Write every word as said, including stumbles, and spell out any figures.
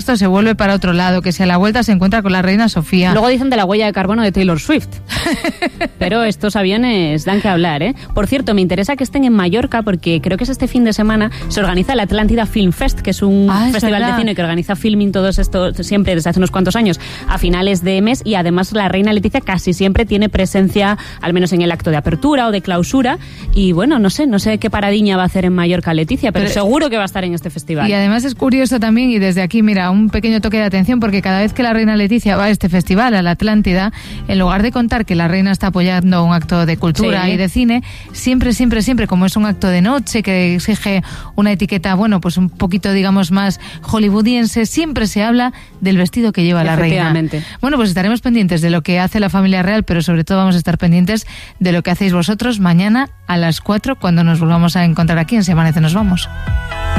esto se vuelve para otro lado, que si a la vuelta se encuentra con la reina Sofía. Luego dicen de la huella de carbono de Taylor Swift. Pero estos aviones dan que hablar, ¿eh? Por cierto, me interesa que estén en Mallorca porque creo que es este fin de semana, se organiza el Atlántida Film Fest, que es un ah, es festival verdad. de cine que organiza Filmin todos estos, siempre desde hace unos cuantos años, a finales de mes, y además la reina Letizia casi siempre tiene presencia, al menos en el acto de apertura o de clausura, y bueno, no sé, no sé qué paradiña va a hacer en Mallorca Letizia, pero, pero seguro que va a estar en este festival. Y además es curioso también, y desde aquí, mira, un pequeño toque de atención, porque cada vez que la reina Letizia va a este festival, a la Atlántida, en lugar de contar que la reina está apoyando un acto de cultura sí. y de cine, siempre, siempre, siempre, como es un acto de noche que exige una etiqueta, bueno, pues un poquito, digamos, más hollywoodiense, siempre se habla del vestido que lleva la reina. Bueno, pues estaremos pendientes de lo que hace la familia real, pero sobre todo vamos a estar pendientes de lo que hacéis vosotros mañana a las cuatro, cuando nos volvamos a encontrar aquí en Si Amanece Nos Vamos.